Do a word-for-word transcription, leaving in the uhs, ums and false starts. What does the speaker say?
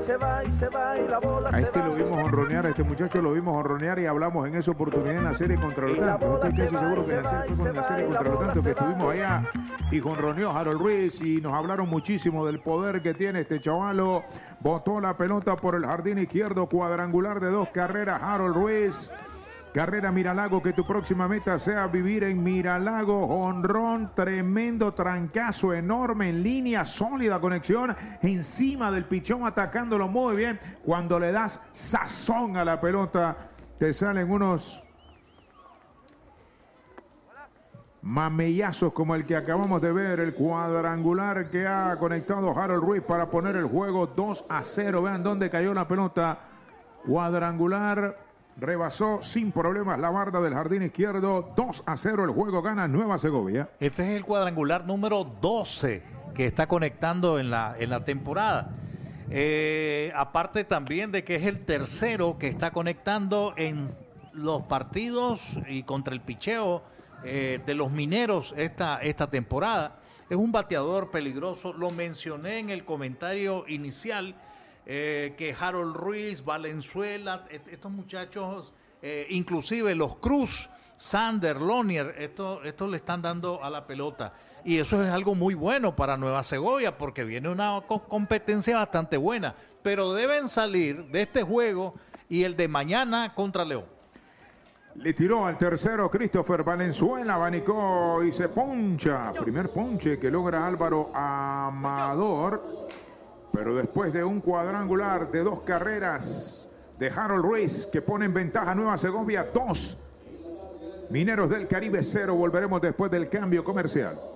A este lo vimos honronear, a este muchacho lo vimos honronear y hablamos en esa oportunidad en la serie contra los Tantos. Estoy casi seguro que la serie fue con la serie contra los Tantos que estuvimos allá y honroneó Harold Ruiz y nos hablaron muchísimo del poder que tiene este chavalo. Botó la pelota por el jardín izquierdo, cuadrangular de dos carreras, Harold Ruiz. Carrera Miralago, que tu próxima meta sea vivir en Miralago. Jonrón, tremendo trancazo enorme en línea, sólida conexión encima del pichón, atacándolo muy bien. Cuando le das sazón a la pelota, te salen unos mamellazos como el que acabamos de ver, el cuadrangular que ha conectado Harold Ruiz para poner el juego dos a cero. Vean dónde cayó la pelota. Cuadrangular. Rebasó sin problemas la barda del jardín izquierdo. dos a cero el juego, gana Nueva Segovia. Este es el cuadrangular número doce que está conectando en la, en la temporada. Eh, aparte también de que es el tercero que está conectando en los partidos y contra el picheo eh, de los Mineros esta, esta temporada. Es un bateador peligroso, lo mencioné en el comentario inicial. Eh, que Harold Ruiz, Valenzuela, est estos muchachos, eh, inclusive los Cruz, Sander, Lonier, esto, esto le están dando a la pelota. Y eso es algo muy bueno para Nueva Segovia, porque viene una co competencia bastante buena. Pero deben salir de este juego y el de mañana contra León. Le tiró al tercero Christopher Valenzuela, abanicó y se poncha. Primer ponche que logra Álvaro Amador. Pero después de un cuadrangular de dos carreras de Harold Ruiz, que pone en ventaja Nueva Segovia, dos. Mineros del Caribe, cero. Volveremos después del cambio comercial.